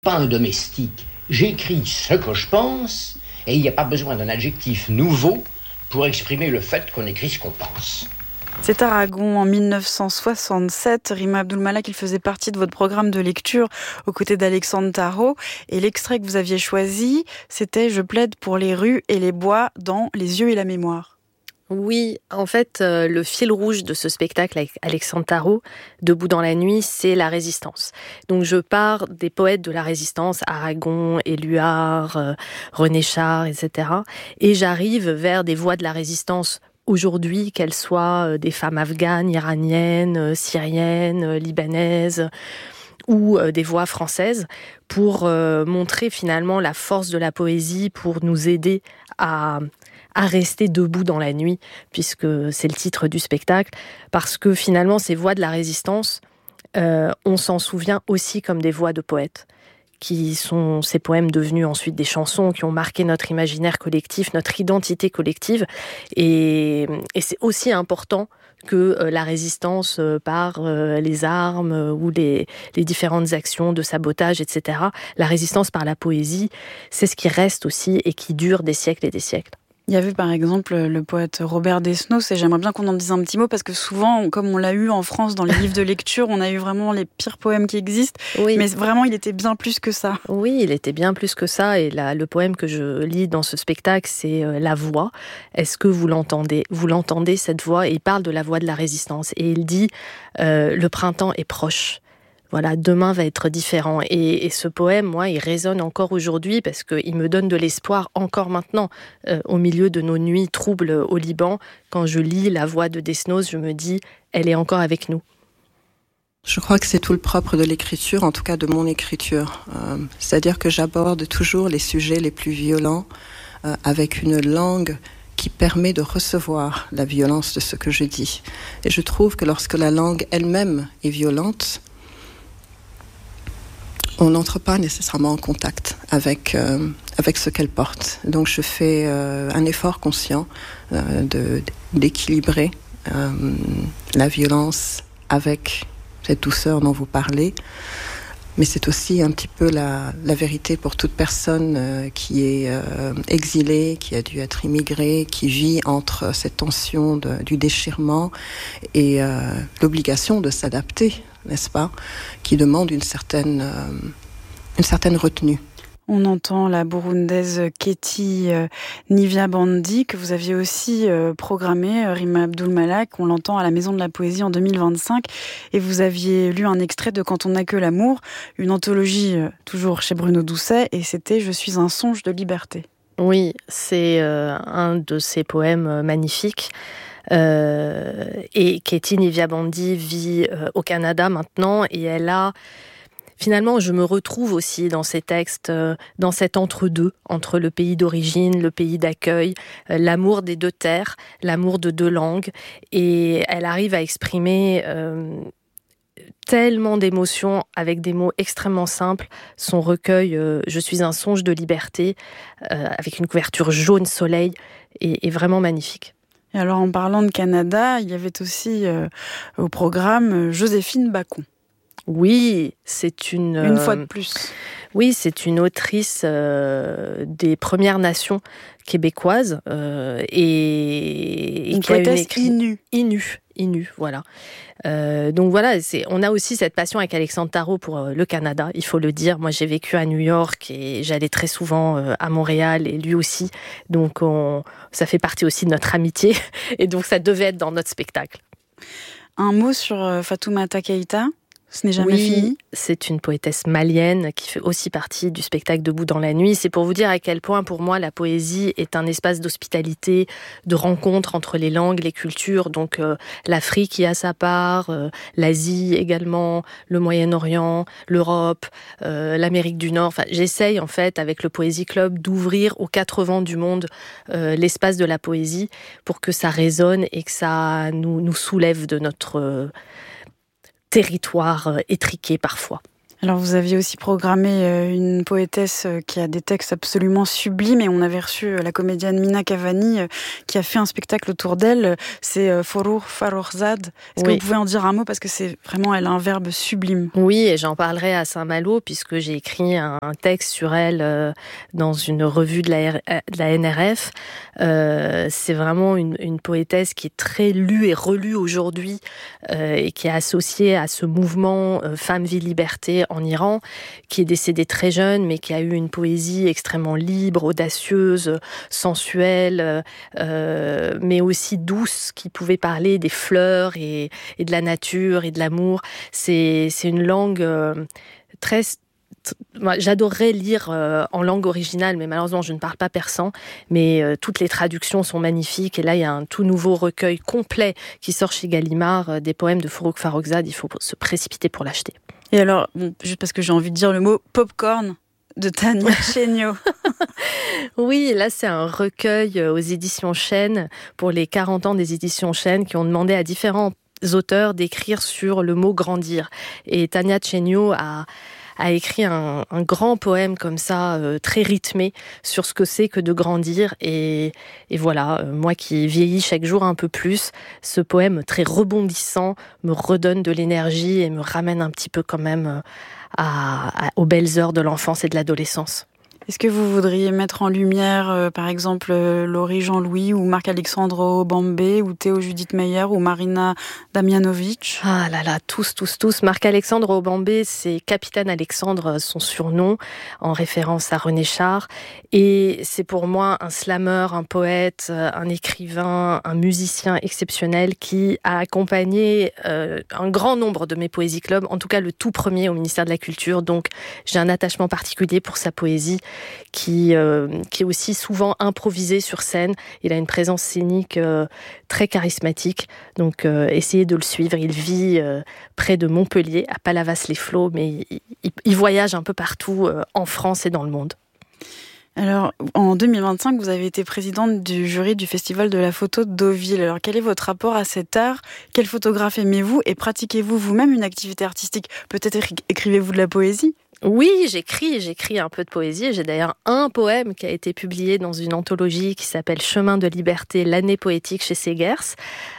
Pas un domestique. J'écris ce que je pense et il n'y a pas besoin d'un adjectif nouveau pour exprimer le fait qu'on écrit ce qu'on pense. C'est Aragon en 1967. Rima Abdul-Malak, il faisait partie de votre programme de lecture aux côtés d'Alexandre Tarot. Et l'extrait que vous aviez choisi, c'était « Je plaide pour les rues et les bois dans Les yeux et la mémoire ». Oui, en fait, le fil rouge de ce spectacle avec Alexandre Tarot, Debout dans la nuit, c'est la résistance. Donc je pars des poètes de la résistance, Aragon, Éluard, René Char, etc. Et j'arrive vers des voix de la résistance aujourd'hui, qu'elles soient des femmes afghanes, iraniennes, syriennes, libanaises, ou des voix françaises, pour montrer finalement la force de la poésie, pour nous aider à rester debout dans la nuit, puisque c'est le titre du spectacle, parce que finalement ces voix de la résistance, on s'en souvient aussi comme des voix de poètes, qui sont ces poèmes devenus ensuite des chansons, qui ont marqué notre imaginaire collectif, notre identité collective, et c'est aussi important que la résistance par les armes ou les différentes actions de sabotage, etc. La résistance par la poésie, c'est ce qui reste aussi et qui dure des siècles et des siècles. Il y avait par exemple le poète Robert Desnos, et j'aimerais bien qu'on en dise un petit mot, parce que souvent, comme on l'a eu en France dans les livres de lecture, on a eu vraiment les pires poèmes qui existent, oui. Mais vraiment il était bien plus que ça. Oui, il était bien plus que ça, et le poème que je lis dans ce spectacle, c'est La Voix. Est-ce que vous l'entendez ? Vous l'entendez, cette voix ? Et il parle de la voix de la résistance, et il dit le printemps est proche. Voilà, demain va être différent. Et ce poème, moi, il résonne encore aujourd'hui parce qu'il me donne de l'espoir encore maintenant. Au milieu de nos nuits troubles au Liban, quand je lis la voix de Desnos, je me dis, elle est encore avec nous. Je crois que c'est tout le propre de l'écriture, en tout cas de mon écriture. C'est-à-dire que j'aborde toujours les sujets les plus violents avec une langue qui permet de recevoir la violence de ce que je dis. Et je trouve que lorsque la langue elle-même est violente, on n'entre pas nécessairement en contact avec ce qu'elle porte. Donc je fais un effort conscient d'équilibrer la violence avec cette douceur dont vous parlez. Mais c'est aussi un petit peu la vérité pour toute personne qui est exilée, qui a dû être immigrée, qui vit entre cette tension du déchirement et l'obligation de s'adapter, n'est-ce pas, qui demande une certaine retenue. On entend la burundaise Keti Nivyabandi, que vous aviez aussi programmée, Rima Abdul-Malak. On l'entend à la Maison de la Poésie en 2025. Et vous aviez lu un extrait de Quand on n'a que l'amour, une anthologie toujours chez Bruno Doucet, et c'était « Je suis un songe de liberté ». Oui, c'est un de ces poèmes magnifiques. Et Keti Nivyabandi vit au Canada maintenant, et elle a... Finalement, je me retrouve aussi dans ces textes, dans cet entre-deux, entre le pays d'origine, le pays d'accueil, l'amour des deux terres, l'amour de deux langues. Et elle arrive à exprimer tellement d'émotions avec des mots extrêmement simples. Son recueil « Je suis un songe de liberté », avec une couverture jaune soleil, est vraiment magnifique. Et alors, en parlant de Canada, il y avait aussi au programme Joséphine Bacon. Oui, c'est une fois de plus. Oui, c'est une autrice des Premières Nations québécoises et une qui a poétesse Innu, voilà. Donc voilà, on a aussi cette passion avec Alexandre Tarot pour le Canada, il faut le dire. Moi, j'ai vécu à New York et j'allais très souvent à Montréal, et lui aussi. Donc ça fait partie aussi de notre amitié, et donc ça devait être dans notre spectacle. Un mot sur Fatoumata Keïta ? Ce n'est jamais fini. C'est une poétesse malienne qui fait aussi partie du spectacle Debout dans la nuit. C'est pour vous dire à quel point, pour moi, la poésie est un espace d'hospitalité, de rencontre entre les langues, les cultures. Donc l'Afrique y a sa part, l'Asie également, le Moyen-Orient, l'Europe, l'Amérique du Nord. Enfin, j'essaye en fait, avec le Poésie Club, d'ouvrir aux quatre vents du monde l'espace de la poésie pour que ça résonne et que ça nous soulève de notre... territoire étriqué parfois. Alors vous aviez aussi programmé une poétesse qui a des textes absolument sublimes et on avait reçu la comédienne Mina Cavani qui a fait un spectacle autour d'elle, c'est Forough Farrokhzad. Est-ce que vous pouvez en dire un mot parce que c'est vraiment, elle a un verbe sublime. Oui, et j'en parlerai à Saint-Malo puisque j'ai écrit un texte sur elle dans une revue de la NRF. C'est vraiment une poétesse qui est très lue et relue aujourd'hui et qui est associée à ce mouvement Femmes, Vie, Liberté en Iran, qui est décédée très jeune, mais qui a eu une poésie extrêmement libre, audacieuse, sensuelle, mais aussi douce, qui pouvait parler des fleurs et de la nature et de l'amour. C'est une langue très... J'adorerais lire en langue originale, mais malheureusement je ne parle pas persan, mais toutes les traductions sont magnifiques et là il y a un tout nouveau recueil complet qui sort chez Gallimard des poèmes de Forough Farrokhzad. Il faut se précipiter pour l'acheter. Et alors, juste parce que j'ai envie de dire le mot popcorn de Tania Chéniaud. Oui, là c'est un recueil aux éditions Chênes pour les 40 ans des éditions Chênes qui ont demandé à différents auteurs d'écrire sur le mot grandir. Et Tania Chéniaud a écrit un grand poème comme ça, très rythmé, sur ce que c'est que de grandir. Et voilà, moi qui vieillis chaque jour un peu plus, ce poème très rebondissant me redonne de l'énergie et me ramène un petit peu quand même aux belles heures de l'enfance et de l'adolescence. Est-ce que vous voudriez mettre en lumière, par exemple, Laurie Jean-Louis ou Marc-Alexandre Obambé ou Théo Judith Meyer ou Marina Damjanovic? Ah là là, tous. Marc-Alexandre Obambé, c'est Capitaine Alexandre, son surnom, en référence à René Char. Et c'est pour moi un slammer, un poète, un écrivain, un musicien exceptionnel qui a accompagné un grand nombre de mes poésies clubs, en tout cas le tout premier au ministère de la Culture. Donc j'ai un attachement particulier pour sa poésie qui est aussi souvent improvisé sur scène. Il a une présence scénique très charismatique, donc essayez de le suivre. Il vit près de Montpellier, à Palavas-les-Flots, mais il voyage un peu partout en France et dans le monde. Alors, en 2025, vous avez été présidente du jury du Festival de la photo de Deauville. Alors, quel est votre rapport à cet art? Quel photographe aimez-vous? Et pratiquez-vous vous-même une activité artistique? Peut-être écrivez-vous de la poésie? Oui, j'écris un peu de poésie. J'ai d'ailleurs un poème qui a été publié dans une anthologie qui s'appelle Chemin de liberté, l'année poétique chez Segers,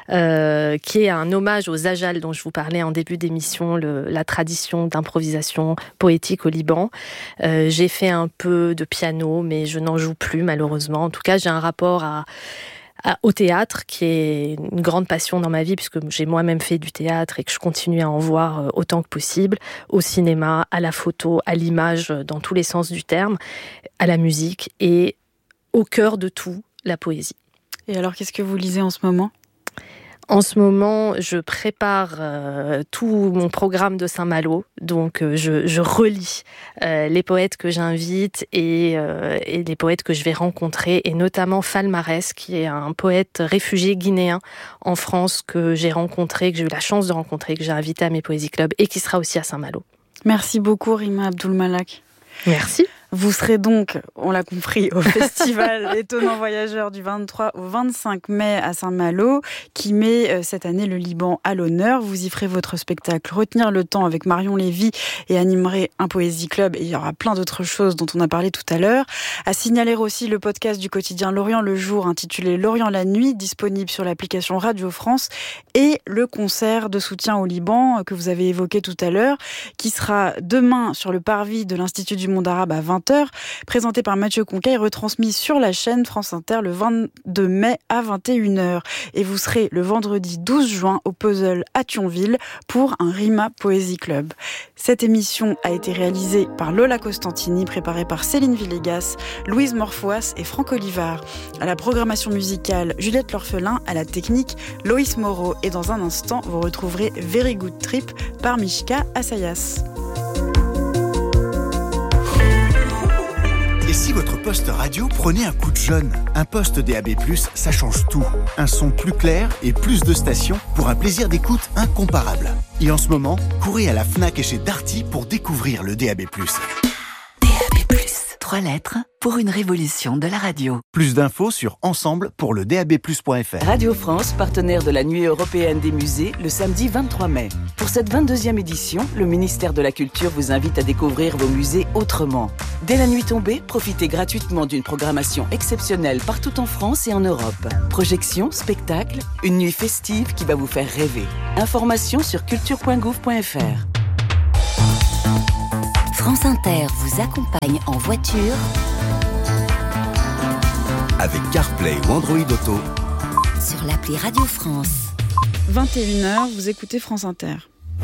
qui est un hommage aux Ajal dont je vous parlais en début d'émission, la tradition d'improvisation poétique au Liban. J'ai fait un peu de piano, mais je n'en joue plus malheureusement. En tout cas, j'ai un rapport au théâtre, qui est une grande passion dans ma vie, puisque j'ai moi-même fait du théâtre et que je continue à en voir autant que possible, au cinéma, à la photo, à l'image, dans tous les sens du terme, à la musique, et au cœur de tout, la poésie. Et alors, qu'est-ce que vous lisez en ce moment ? En ce moment, je prépare tout mon programme de Saint-Malo, donc je relis les poètes que j'invite et les poètes que je vais rencontrer, et notamment Fall Marès, qui est un poète réfugié guinéen en France que j'ai rencontré, que j'ai eu la chance de rencontrer, que j'ai invité à mes poésies clubs et qui sera aussi à Saint-Malo. Merci beaucoup, Rima Abdul-Malak. Merci. Vous serez donc, on l'a compris, au festival Étonnants Voyageurs du 23 au 25 mai à Saint-Malo, qui met cette année le Liban à l'honneur. Vous y ferez votre spectacle Retenir le temps avec Marion Lévy et animerez un poésie club. Et il y aura plein d'autres choses dont on a parlé tout à l'heure. À signaler aussi le podcast du quotidien Lorient le jour, intitulé Lorient la nuit, disponible sur l'application Radio France, et le concert de soutien au Liban que vous avez évoqué tout à l'heure, qui sera demain sur le parvis de l'Institut du monde arabe à 20h, présenté par Mathieu Conquet et retransmis sur la chaîne France Inter le 22 mai à 21h. Et vous serez le vendredi 12 juin au Puzzle à Thionville pour un Rima Poésie Club. Cette émission a été réalisée par Lola Costantini, préparée par Céline Villegas, Louise Morfoas et Franck Olivard. À la programmation musicale, Juliette L'Orphelin, à la technique, Loïs Moreau. Et dans un instant, vous retrouverez Very Good Trip par Mishka Assayas. Et si votre poste radio prenait un coup de jeune? Un poste DAB+, ça change tout. Un son plus clair et plus de stations pour un plaisir d'écoute incomparable. Et en ce moment, courez à la Fnac et chez Darty pour découvrir le DAB+. DAB+, 3 lettres pour une révolution de la radio. Plus d'infos sur ensemble pour le DAB+.fr. Radio France, partenaire de la Nuit européenne des musées, le samedi 23 mai. Pour cette 22e édition, le ministère de la Culture vous invite à découvrir vos musées autrement. Dès la nuit tombée, profitez gratuitement d'une programmation exceptionnelle partout en France et en Europe. Projections, spectacles, une nuit festive qui va vous faire rêver. Informations sur culture.gouv.fr. France Inter vous accompagne en voiture avec CarPlay ou Android Auto sur l'appli Radio France. 21h, vous écoutez France Inter.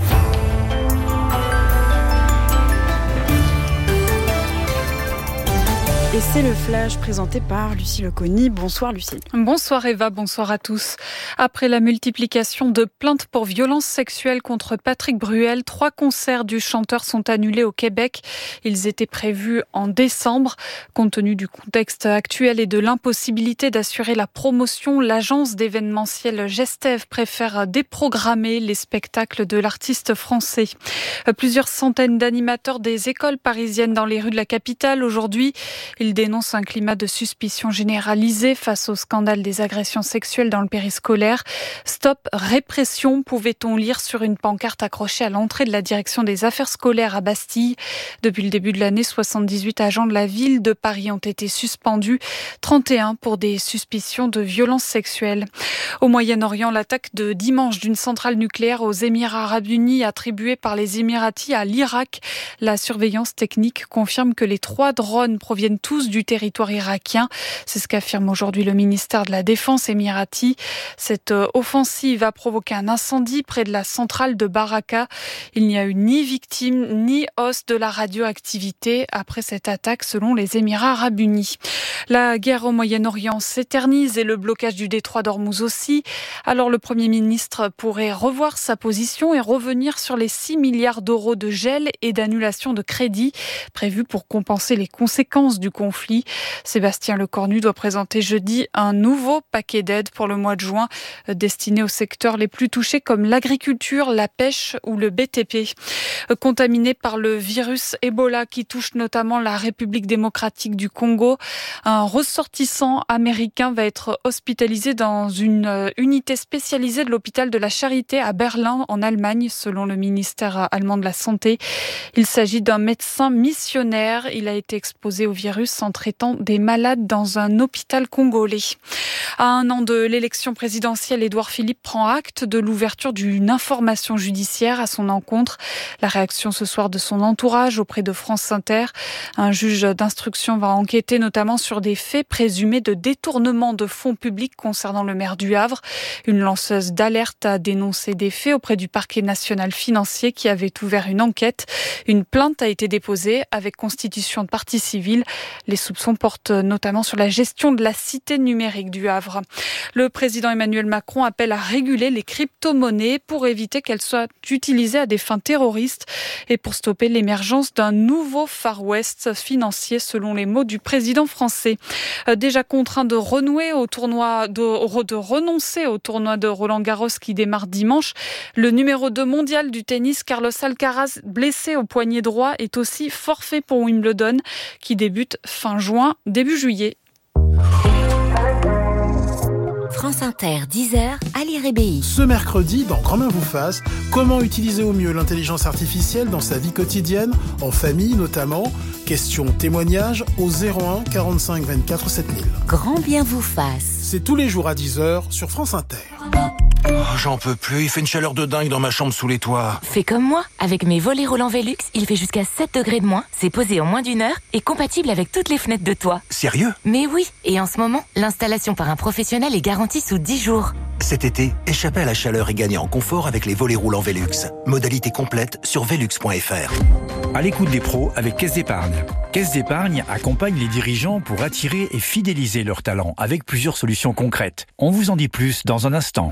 Et c'est le flash présenté par Lucie Leconi. Bonsoir Lucie. Bonsoir Eva, bonsoir à tous. Après la multiplication de plaintes pour violences sexuelles contre Patrick Bruel, 3 concerts du chanteur sont annulés au Québec. Ils étaient prévus en décembre. Compte tenu du contexte actuel et de l'impossibilité d'assurer la promotion, l'agence d'événementiel Gestev préfère déprogrammer les spectacles de l'artiste français. Plusieurs centaines d'animateurs des écoles parisiennes dans les rues de la capitale aujourd'hui. Il dénonce un climat de suspicion généralisé face au scandale des agressions sexuelles dans le périscolaire. Stop répression, pouvait-on lire sur une pancarte accrochée à l'entrée de la direction des affaires scolaires à Bastille. Depuis le début de l'année, 78 agents de la ville de Paris ont été suspendus, 31 pour des suspicions de violences sexuelles. Au Moyen-Orient, l'attaque de dimanche d'une centrale nucléaire aux Émirats arabes unis attribuée par les Émiratis à l'Irak. La surveillance technique confirme que les 3 drones proviennent tous du territoire irakien. C'est ce qu'affirme aujourd'hui le ministère de la Défense émirati. Cette offensive a provoqué un incendie près de la centrale de Baraka. Il n'y a eu ni victime ni hausse de la radioactivité après cette attaque selon les Émirats arabes unis. La guerre au Moyen-Orient s'éternise et le blocage du détroit d'Ormuz aussi. Alors le Premier ministre pourrait revoir sa position et revenir sur les 6 milliards d'euros de gel et d'annulation de crédit prévus pour compenser les conséquences du conflit. Sébastien Lecornu doit présenter jeudi un nouveau paquet d'aides pour le mois de juin destiné aux secteurs les plus touchés comme l'agriculture, la pêche ou le BTP. Contaminé par le virus Ebola qui touche notamment la République démocratique du Congo, un ressortissant américain va être hospitalisé dans une unité spécialisée de l'hôpital de la Charité à Berlin en Allemagne selon le ministère allemand de la Santé. Il s'agit d'un médecin missionnaire. Il a été exposé au virus en traitant des malades dans un hôpital congolais. À 1 an de l'élection présidentielle, Édouard Philippe prend acte de l'ouverture d'une information judiciaire à son encontre. La réaction ce soir de son entourage auprès de France Inter. Un juge d'instruction va enquêter notamment sur des faits présumés de détournement de fonds publics concernant le maire du Havre. Une lanceuse d'alerte a dénoncé des faits auprès du parquet national financier qui avait ouvert une enquête. Une plainte a été déposée avec constitution de partie civile. Les soupçons portent notamment sur la gestion de la cité numérique du Havre. Le président Emmanuel Macron appelle à réguler les crypto-monnaies pour éviter qu'elles soient utilisées à des fins terroristes et pour stopper l'émergence d'un nouveau Far West financier selon les mots du président français. Déjà contraint de renoncer au tournoi de Roland-Garros qui démarre dimanche, le numéro 2 mondial du tennis Carlos Alcaraz, blessé au poignet droit, est aussi forfait pour Wimbledon qui débute fin juin, début juillet. France Inter, 10h, Ali Rébéi. Ce mercredi, dans Grand Main vous fasse, comment utiliser au mieux l'intelligence artificielle dans sa vie quotidienne, en famille notamment. Question témoignage au 01 45 24 7000. Grand bien vous fasse. C'est tous les jours à 10h sur France Inter. Oh, j'en peux plus, il fait une chaleur de dingue dans ma chambre sous les toits. Fais comme moi, avec mes volets roulants Velux, il fait jusqu'à 7 degrés de moins, c'est posé en moins d'1 heure et compatible avec toutes les fenêtres de toit. Sérieux ? Mais oui, et en ce moment, l'installation par un professionnel est garantie sous 10 jours. Cet été, échappez à la chaleur et gagnez en confort avec les volets roulants Velux. Modalité complète sur velux.fr. À l'écoute des pros avec Caisse d'Épargne. Caisse d'Épargne accompagne les dirigeants pour attirer et fidéliser leurs talents avec plusieurs solutions concrètes. On vous en dit plus dans un instant.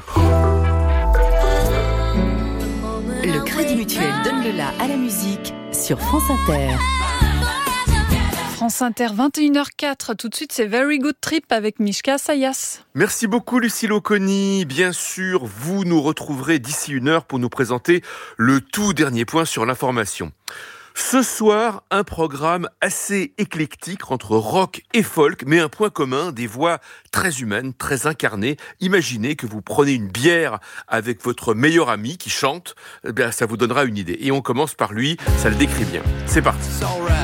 Le Crédit Mutuel donne le la à la musique sur France Inter. France Inter, 21h04. Tout de suite, c'est Very Good Trip avec Mishka Sayas. Merci beaucoup, Lucie Leconi. Bien sûr, vous nous retrouverez d'ici 1 heure pour nous présenter le tout dernier point sur l'information. Ce soir, un programme assez éclectique entre rock et folk, mais un point commun, des voix très humaines, très incarnées. Imaginez que vous prenez une bière avec votre meilleur ami qui chante, ça vous donnera une idée. Et on commence par lui, ça le décrit bien. C'est parti.